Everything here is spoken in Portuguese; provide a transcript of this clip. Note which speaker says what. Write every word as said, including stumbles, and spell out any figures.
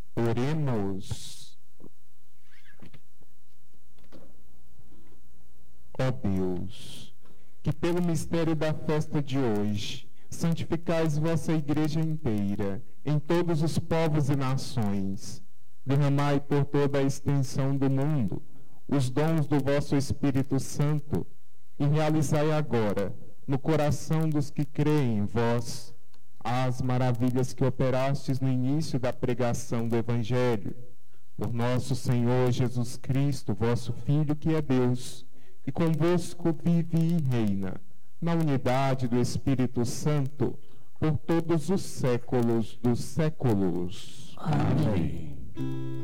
Speaker 1: Oremos. Ó Deus, que pelo mistério da festa de hoje santificais vossa Igreja inteira, em todos os povos e nações, derramai por toda a extensão do mundo os dons do vosso Espírito Santo e realizai agora, no coração dos que creem em vós, as maravilhas que operastes no início da pregação do Evangelho. Por nosso Senhor Jesus Cristo, vosso Filho, que é Deus, e convosco vive e reina, na unidade do Espírito Santo, por todos os séculos dos séculos.
Speaker 2: Amém.